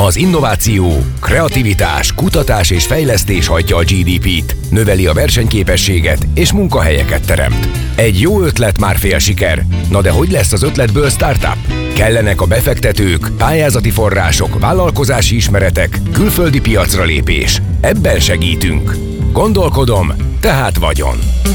Az innováció, kreativitás, kutatás és fejlesztés hajtja a GDP-t, növeli a versenyképességet és munkahelyeket teremt. Egy jó ötlet már fél siker. Na de hogy lesz az ötletből startup? Kellenek a befektetők, pályázati források, vállalkozási ismeretek, külföldi piacra lépés. Ebben segítünk. Gondolkodom, tehát vagyon.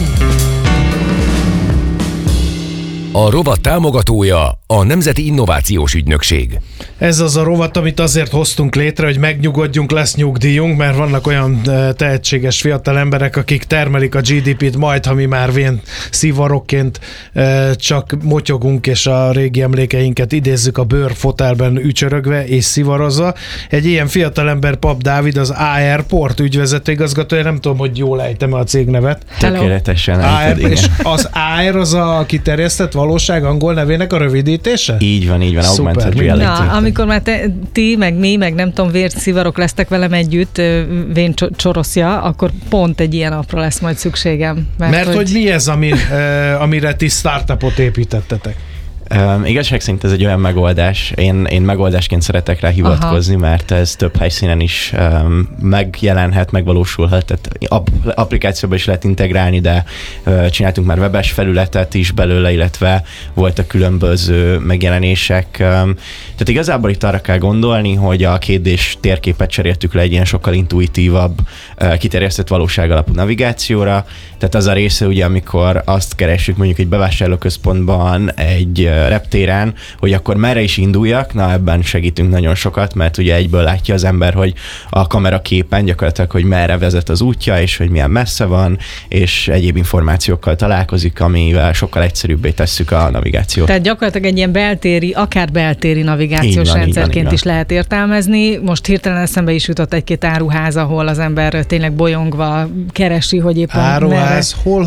A rovat támogatója a Nemzeti Innovációs Ügynökség. Ez az a rovat, amit azért hoztunk létre, hogy megnyugodjunk, lesz nyugdíjunk, mert vannak olyan tehetséges fiatal emberek, akik termelik a GDP-t, majd, ha mi már vén szivarokként csak motyogunk, és a régi emlékeinket idézzük a bőrfotelben ücsörögve és szivarozva. Egy ilyen fiatal ember Pap Dávid, az AR Port ügyvezető igazgatója, nem tudom, hogy jól ejtem-e a cégnevet. Tökéletesen AR, és az AR az a kiterjesztett valóság angol nevének a rövidítése? Így van, augmented reality. Na, amikor már ti, meg mi, meg nem tudom, vértszivarok lesztek velem együtt, vén csoroszja, akkor pont egy ilyen napra lesz majd szükségem. Mert hogy mi ez, amire ti startupot építettetek? Igazság szerint ez egy olyan megoldás, én megoldásként szeretek rá hivatkozni, mert ez több helyszínen is megjelenhet, megvalósulhat, tehát applikációba is lehet integrálni, de csináltunk már webes felületet is belőle, illetve voltak különböző megjelenések. Tehát igazából itt arra kell gondolni, hogy a 2D-s térképet cseréltük le egy ilyen sokkal intuitívabb, kiterjesztett valóság alapú navigációra, tehát az a része ugye, amikor azt keressük mondjuk egy bevásárlóközpontban, egy reptéren, hogy akkor merre is induljak, na ebben segítünk nagyon sokat, mert ugye egyből látja az ember, hogy a kameraképen gyakorlatilag, hogy merre vezet az útja, és hogy milyen messze van, és egyéb információkkal találkozik, amivel sokkal egyszerűbbé tesszük a navigációt. Tehát gyakorlatilag egy ilyen beltéri, akár beltéri navigációs rendszerként is lehet értelmezni. Most hirtelen eszembe is jutott egy-két áruház, ahol az ember tényleg bolyongva keresi, hogy éppen áruház, hol